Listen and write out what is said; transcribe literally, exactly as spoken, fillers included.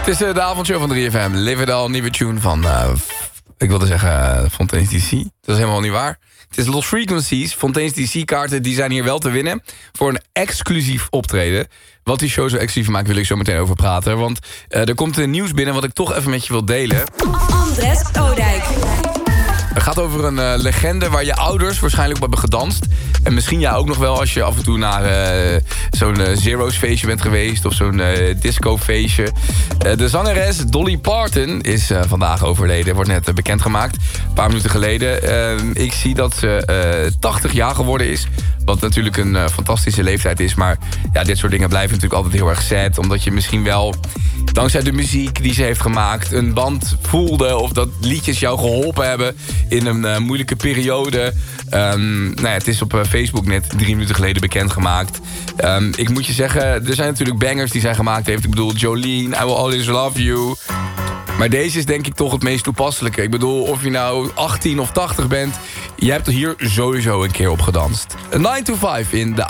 is uh, de avondshow van drie F M. Live It All, nieuwe tune van... Uh, ik wilde zeggen uh, Fontaine's D C. Dat is helemaal niet waar. Het is Lost Frequencies. Fontaine's D C-kaarten die zijn hier wel te winnen... voor een exclusief optreden. Wat die show zo exclusief maakt, wil ik zo meteen over praten. Want uh, er komt een nieuws binnen wat ik toch even met je wil delen. Andres Oudijk. Het gaat over een uh, legende waar je ouders waarschijnlijk op hebben gedanst. En misschien jij ook nog wel als je af en toe naar uh, zo'n uh, Zero's feestje bent geweest... of zo'n uh, disco feestje. Uh, de zangeres Dolly Parton is uh, vandaag overleden. Wordt net uh, bekendgemaakt. Een paar minuten geleden. Uh, ik zie dat ze uh, tachtig jaar geworden is. Wat natuurlijk een uh, fantastische leeftijd is. Maar ja, dit soort dingen blijven natuurlijk altijd heel erg sad. Omdat je misschien wel, dankzij de muziek die ze heeft gemaakt... een band voelde of dat liedjes jou geholpen hebben... in een uh, moeilijke periode. Um, nou ja, het is op uh, Facebook net drie minuten geleden bekendgemaakt. Um, ik moet je zeggen, er zijn natuurlijk bangers die zij gemaakt heeft. Ik bedoel, Jolene, I Will Always Love You. Maar deze is denk ik toch het meest toepasselijke. Ik bedoel, of je nou achttien of tachtig bent... je hebt er hier sowieso een keer op gedanst. nine to five in de